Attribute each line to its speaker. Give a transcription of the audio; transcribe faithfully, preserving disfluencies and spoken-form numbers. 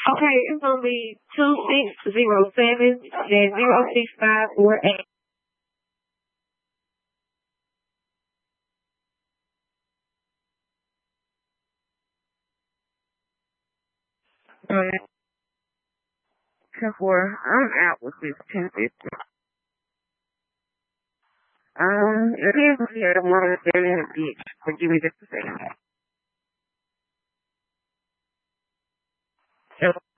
Speaker 1: Okay, it's gonna be two six zero seven then zero six five four eight. Um, ten four. I'm out with this ten fifty. Um, it is here the one that's in the beach. But give me just a second.